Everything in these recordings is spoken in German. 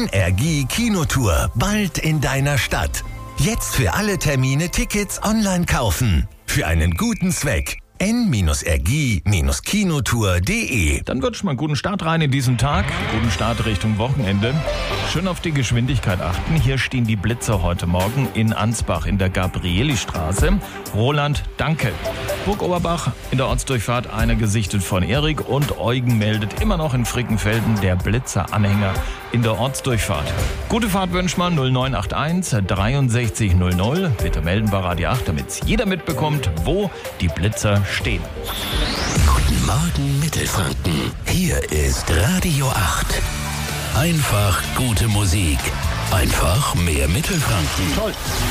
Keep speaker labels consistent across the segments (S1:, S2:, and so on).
S1: Energie Kinotour, bald in deiner Stadt. Jetzt für alle Termine Tickets online kaufen. Für einen guten Zweck. n-ergie-kinotour.de.
S2: Dann wünsche ich mal einen guten Start rein in diesen Tag. Guten Start Richtung Wochenende. Schön auf die Geschwindigkeit achten. Hier stehen die Blitzer heute Morgen in Ansbach in der Gabrielistraße. Roland, danke. Burg Oberbach in der Ortsdurchfahrt einer gesichtet von Erik und Eugen meldet immer noch in Frickenfelden der Blitzer-Anhänger in der Ortsdurchfahrt. Gute Fahrt wünscht man 0981 63 00. Bitte melden bei Radio 8, damit jeder mitbekommt, wo die Blitzer stehen.
S1: Guten Morgen Mittelfranken. Hier ist Radio 8. Einfach gute Musik. Einfach mehr Mittelfranken.
S2: Toll.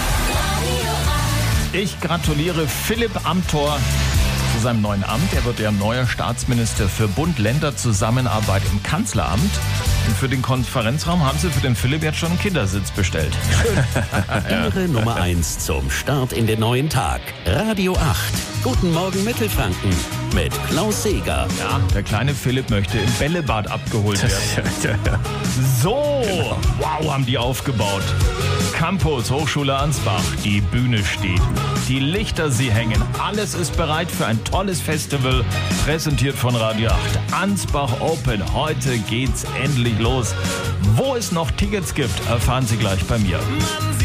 S2: Ich gratuliere Philipp Amthor zu seinem neuen Amt. Er wird ja neuer Staatsminister für Bund-Länder-Zusammenarbeit im Kanzleramt. Und für den Konferenzraum haben sie für den Philipp jetzt schon einen Kindersitz bestellt.
S1: Ihre Nummer 1 zum Start in den neuen Tag. Radio 8. Guten Morgen Mittelfranken mit Klaus Seeger.
S2: Ja, der kleine Philipp möchte im Bällebad abgeholt werden. So, wow, haben die aufgebaut. Campus Hochschule Ansbach, die Bühne steht, die Lichter, sie hängen. Alles ist bereit für ein tolles Festival, präsentiert von Radio 8. Ansbach Open, heute geht's endlich los. Wo es noch Tickets gibt, erfahren Sie gleich bei mir.